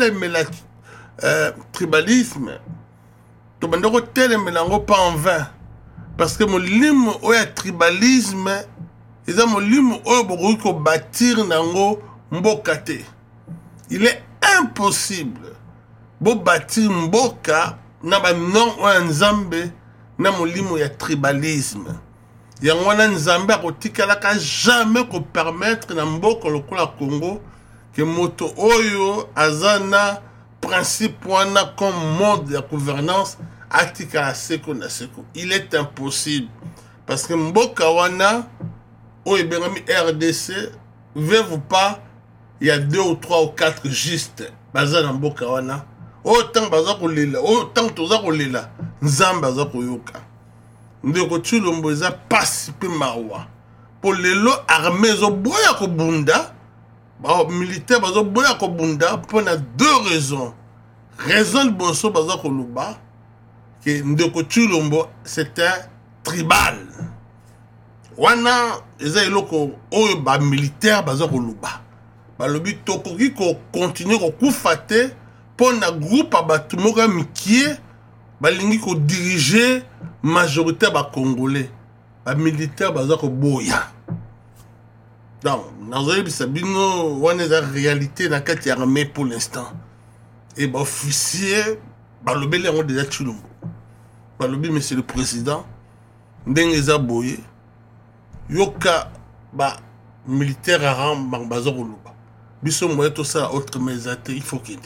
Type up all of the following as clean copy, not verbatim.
kotelemela tribalisme tobanda kotelemela yango pas en vain parce que molimo oyo ya tribalisme eza molimo oyo bokoki kobâtir nango mboka te. Il est impossible bobâtir mboka na banon oyo ya nzambe na molimo ya tribalisme. Yango wana nzambe akotikalaka jamais kopermettre na mboka lokola Congo que moto oyo aza na principe wana comme mode de gouvernance atikala seko na seko. Il est impossible parce que mboka wana oyo ebengami RDC, veuve ou pas, il y a 2 ou 3 ou 4 juste baza na mboka wana. Autant baza kolela, autant toza kolela, nzambe baza koyoka. Ndeko Tshilombo eza pasi pe mawa. Po lelo armée zo boya ko bunda, ba militaire bazo boya ko bunda pour 2 raisons. Raison boso baza ko luba que Ndeko Tshilombo c'était tribal. Wana eza eloko oyo ba militaire baza ko luba. Ba lobi tokoki ko continuer ko kufate pour na groupe abatu moka mikie balingi ko diriger majorité ba congolais ba militaire baza ko boya. Donc nazali bisabino wana eza réalité na kati ya armée pour l'instant. Et ba officier ba lobeli yango déjà Tshilombo. Ba lobi monsieur le président ndenge eza boye yoka ba militaire aram baza ko luba. Biso moye to ça autre mais il faut qu'il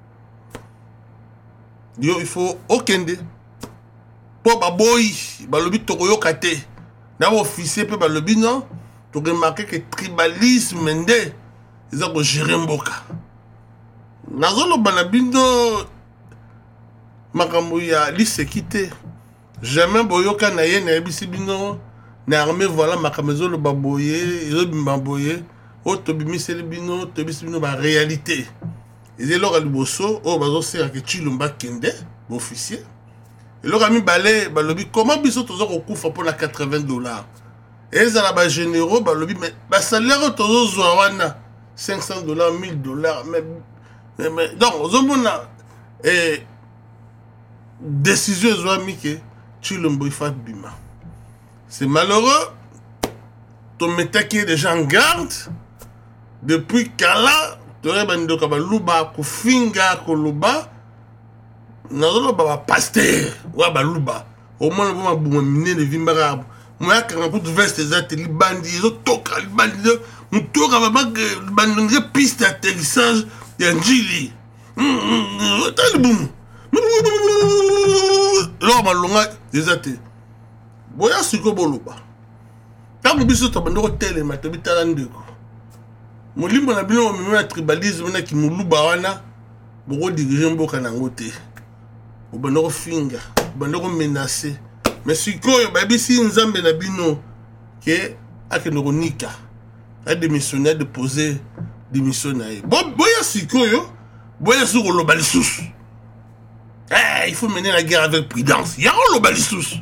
yo il faut okende po baboyi balobi tokoyoka te na officier pe balobi non to remarquer que tribalisme nde eza ko gérer mboka nazoloba na bino makambo ya lisekite jamais boyoka na ye na yebisi bino na armée voilà makambo ezoloba boye ezobimba boye o tobimiseli bino tobisi bino ba réalité. Et c'est là liboso oh bazo sera que Tshilombo kende officier et là mi balé balobi comment biso tozo ko kufa pour la $80 et ça la ba généraux balobi mais ba salaire tozo zwa wana $500 $1000 mais donc ozomona décision zwa que Tshilombo fa bima. C'est malheureux ton métier est déjà en garde depuis Kala. Tore bandoka baluba kufinga koluba nazoloba ba pasteur wa baluba au moins le bon buma mine de vimbara moi quand pour veste ezate libandi zo toka libandi mutoka ba bandi piste d'atterrissage ya njili talibum lo malonga ezate boya siko boluba tabu biso to bandoko tele matobitala ndeko molimbo na bino mimena tribalisme na ki muluba wana boko diriger mboka nango te obandoko finga obandoko menacer mais sikoyo babisi nzambe na bino ke akendoko nika a démissionné a déposé démission na ye boya sikoyo boya sur loba lisusu il faut mener la guerre avec prudence ya loba lisusu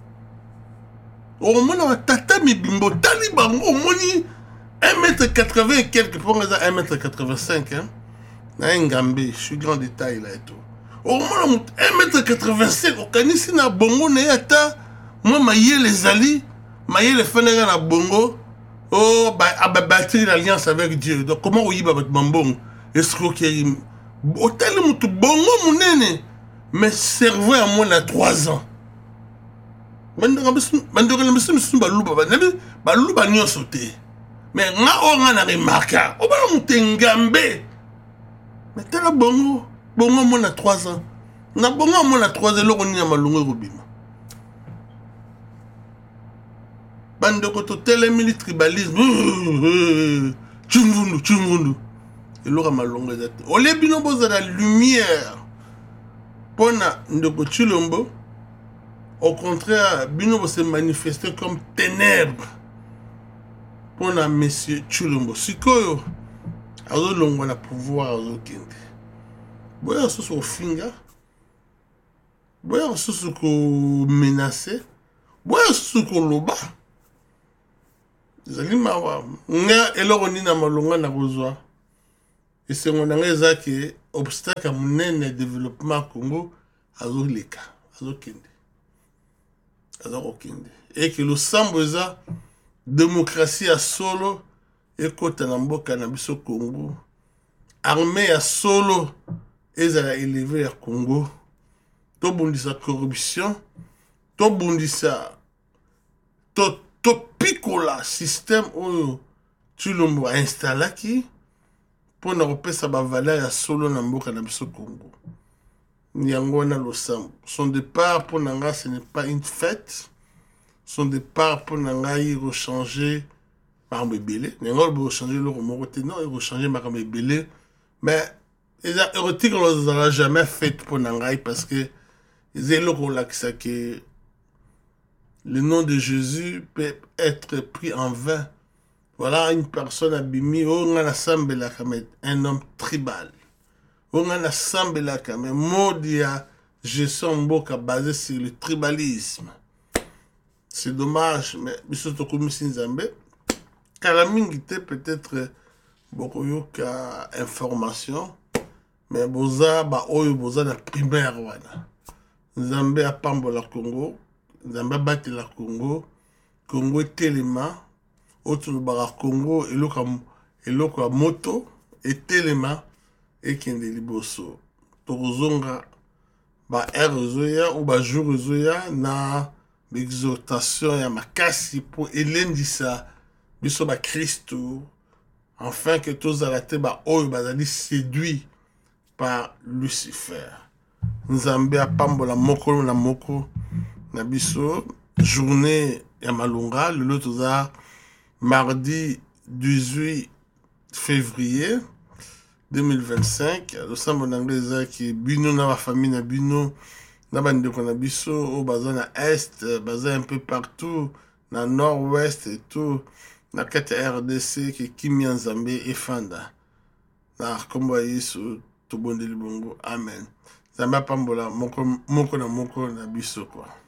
o mona tata mibimbo talibango moni 1m80 et quelques pour 1m85 hein. Je suis grand détail là et tout. Au moins 1m85 au kanisi na bongo na yata moi maye les ali maye les fenera na bongo oh bah bâtir l'alliance avec Dieu. Donc comment on y va avec Mambong escroquerie hôtel mutu bongo munene mais cerveau à moins de 3 ans. Mandora monsieur baluba nyo sauté. Mais on a remarqué, on va monter un gambé. Mais t'as la bongo mon a 3 ans. Na bongo mon a 3 ans, on y a malongo robima. Bande koto tele tribalisme. Chumvundu. Et l'aura malongo zate. On les bino boza la lumière. Pona ndoko Tshilombo. Au contraire, bino se manifester comme ténèbres. Pour la monsieur Tshilombo sikoyo azolongwa na pouvoir azokende boya soso finga boya soso ko menacer boya soso ko loba zali mawa nga eloko nina malonga na kozwa esengo na nga ezake obstacle monene développement Congo azoleka azokende et que le sambo eza démocratie ya solo ekota na mboka na biso Congo armée ya solo ezala élevé ya Congo tobundisa corruption tobundisa topikola système oyo Tshilombo installaki pour na kopesa ba valeur ya solo na mboka na biso Congo. Yango na losambo. Son départ pour Nanga, ce n'est pas une fête. Son départ pour Nanga, il rechanger par Bébélé. Nanga, il rechanger le remoroté. Non, il rechanger par Bébélé. Mais, les érotiques, on ne l'a jamais fait pour Nanga parce que c'est le rôle que le nom de Jésus peut être pris en vain. Voilà une personne abîmée, on a un homme tribal. On a mais Modia, gestion mboka basé sur le tribalisme. C'est dommage, mais biso comme Nzambe. Kalamingi peut-être beaucoup yoka information, mais boza ba oyo boza na primaire wana. Nzambe a pambola Congo, Nzambe bati la Congo, Congo telema. Autre bara Congo eloko ya moto etelema ekende liboso tozonga ba ezoya ou ba jour ezoya na exhortation ya makasi pour elendisa biso ba Christo afin que tozala te ba oyo bazali séduit par Lucifer. Nzambe apambola moko na moko na biso journée ya malunga lelo toza mardi 18 février 2025, le sambo d'anglais qui bino na la famille na bino na bandeko na biso au bazin na est, bazin un peu partout na nord-ouest et tout na kati RDC qui Kimi Nzambe et Fanda na kombo Yesu to bondeli bongo amen. Zamba pambola moko na biso quoi.